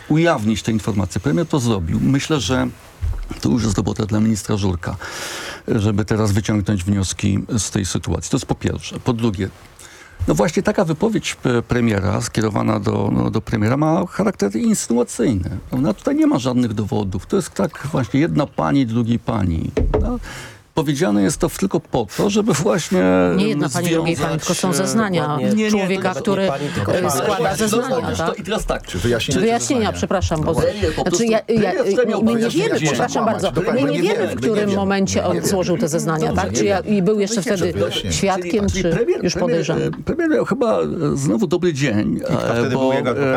ujawnić te informacje. Premier to zrobił. Myślę, że to już jest robota dla ministra Żurka, żeby teraz wyciągnąć wnioski z tej sytuacji. To jest po pierwsze. Po drugie, no właśnie taka wypowiedź premiera skierowana do premiera ma charakter insynuacyjny. No, tutaj nie ma żadnych dowodów. To jest tak właśnie jedna pani, drugiej pani. No, powiedziane jest to tylko po to, żeby właśnie nie jedna pani, drugiej pani, tylko są zeznania człowieka, który składa zeznania. Tak? I teraz tak. Czy wyjaśnienia, przepraszam. Bo, znaczy my nie wiemy, przepraszam bardzo, my nie wiemy, w którym momencie on złożył te zeznania, tak? Czy i był jeszcze wtedy świadkiem, czy już podejrzany? Premier miał chyba znowu dobry dzień, bo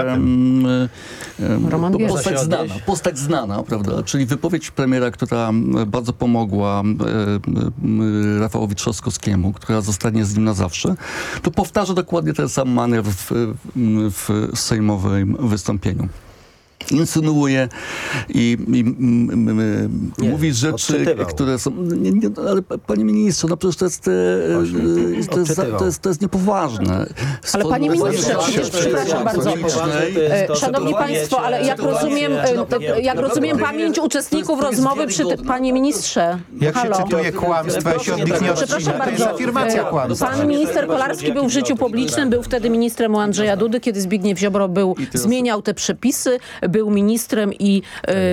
postać znana, prawda? Czyli wypowiedź premiera, która bardzo pomogła Rafałowi Trzaskowskiemu, która zostanie z nim na zawsze, to powtarza dokładnie ten sam manewr w sejmowym wystąpieniu. Insynuuje i mówi rzeczy, które są... ale panie ministrze, no przecież to jest niepoważne. Ale panie ministrze, przecież przepraszam bardzo. Szanowni państwo, ale jak rozumiem pamięć uczestników rozmowy panie ministrze. Jak się cytuje kłamstwa, jeśli od nich nie odcina, to jest afirmacja kłamstwa. Pan minister Kolarski był w życiu publicznym, był wtedy ministrem u Andrzeja Dudy, kiedy Zbigniew Ziobro zmieniał te przepisy, był ministrem i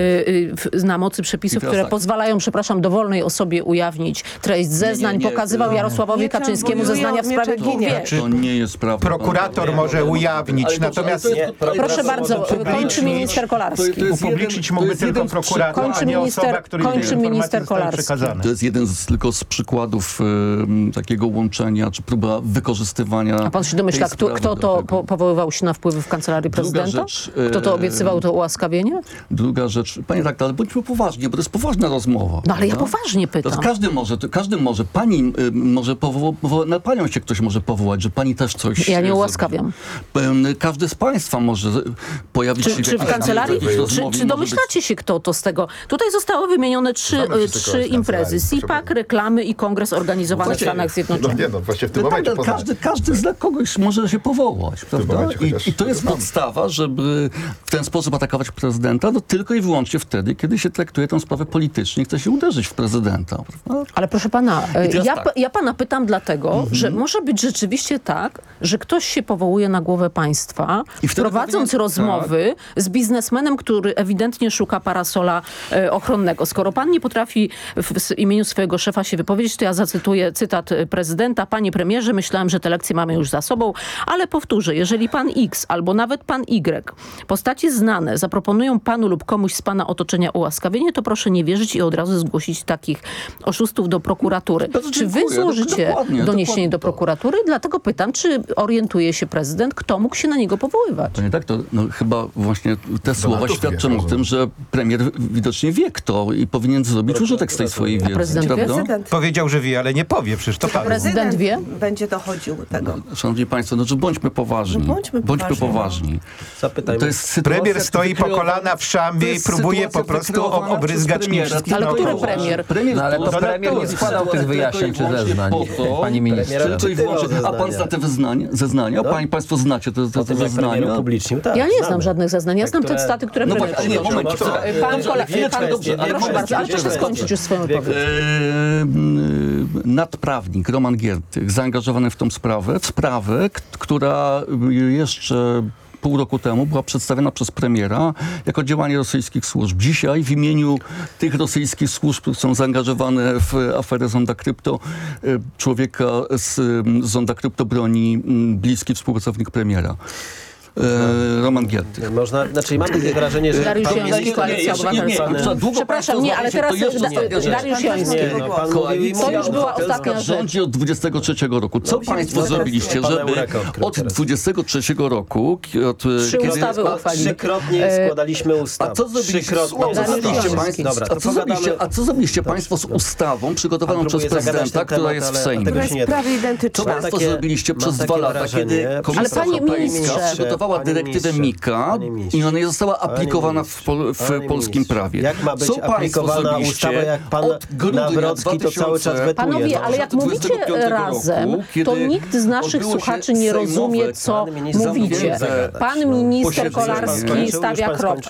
na mocy przepisów, które pozwalają, dowolnej osobie ujawnić treść zeznań, pokazywał Jarosławowi Kaczyńskiemu zeznania w sprawie dwóch wież. To nie jest prawda. Prokurator może ujawnić, natomiast... Proszę bardzo, kończy minister Kolarski. Upublicznić mógłby tylko prokurator, a nie osoba, której informacje zostały przekazane. To jest jeden tylko z przykładów takiego łączenia, czy próba wykorzystywania. A pan się domyśla, kto to powoływał się na wpływy w kancelarii prezydenta? Kto to obiecywał to ułaskawienie? Druga rzecz, panie redaktor, ale bądźmy poważnie, bo to jest poważna rozmowa. No ale ja poważnie pytam. To każdy może, pani może na panią się ktoś może powołać, że pani też coś... Ja nie ułaskawiam. Każdy z państwa może pojawić się... Czy w kancelarii? Czy domyślacie się, kto to z tego? Tutaj zostały wymienione trzy imprezy. SIPAC, reklamy i kongres organizowany w Stanach Zjednoczonych. Właśnie w tym momencie każdy zna kogoś może się powołać, prawda? I to jest podstawa, żeby w ten sposób atakować prezydenta, no tylko i wyłącznie wtedy, kiedy się traktuje tę sprawę politycznie i chce się uderzyć w prezydenta. Prawda? Ale proszę pana, ja pana pytam dlatego, że może być rzeczywiście tak, że ktoś się powołuje na głowę państwa, prowadząc rozmowy z biznesmenem, który ewidentnie szuka parasola ochronnego. Skoro pan nie potrafi w imieniu swojego szefa się wypowiedzieć, to ja zacytuję cytat prezydenta. Panie premierze, myślałem, że te lekcje mamy już za sobą, ale powtórzę, jeżeli pan X albo nawet pan Y, postaci znane, zaproponują panu lub komuś z pana otoczenia ułaskawienie, to proszę nie wierzyć i od razu zgłosić takich oszustów do prokuratury. Czy wy złożycie doniesienie do prokuratury? Dlatego pytam, czy orientuje się prezydent, kto mógł się na niego powoływać? To nie tak, to chyba właśnie te słowa świadczą o tym, że premier widocznie wie kto i powinien zrobić użytek z tej swojej wiedzy. Prezydent powiedział, że wie, ale nie powie, przecież to pan. Prezydent wie? Będzie dochodził do tego. Szanowni państwo, no, że bądźmy poważni. Bądźmy poważni. Zapytajmy. To jest sytuacja, Premier stoi po kolana w szambie i próbuje po prostu obryzgać nim wszystkich Ale który naokoło. premier? No ale to premier nie składał tych wyjaśnień czy zeznań, panie ministrze. A pan zna te zeznania? Państwo znacie te zeznania? Ja nie znam żadnych zeznań. Ja znam te cytaty, które premier przyjął. Proszę bardzo, ale proszę skończyć już swoją wypowiedź. Nadprawnik Roman Giertych zaangażowany w tą sprawę, która jeszcze pół roku temu była przedstawiona przez premiera jako działanie rosyjskich służb. Dzisiaj w imieniu tych rosyjskich służb, które są zaangażowane w aferę Zonda Krypto, człowieka z Zonda Krypto broni bliski współpracownik premiera. Roman Giertych. Mam takie wrażenie, że... Dariusz Joński, Koalicja Obywatelska. Przepraszam, nie, ale teraz Dariusz Joński. To już była ostatnia rzecz. Rządzi od 23 roku. Co państwo zrobiliście, żeby od 23 roku... Trzy ustawy uchwalili. Trzykrotnie składaliśmy ustawy. A co zrobiliście państwo z ustawą przygotowaną przez prezydenta, która jest w Sejmie? Co państwo zrobiliście przez 2 lata, kiedy Komisja Europejska przygotowała dyrektywę MiCA i ona nie została aplikowana w polskim prawie. Jak ma być aplikowana ustawa, jak pan Nawrocki to cały czas wetuje? Panowie, ale jak mówicie razem, to nikt z naszych słuchaczy nie rozumie, co mówicie. Pan minister Kolarski stawia kropkę.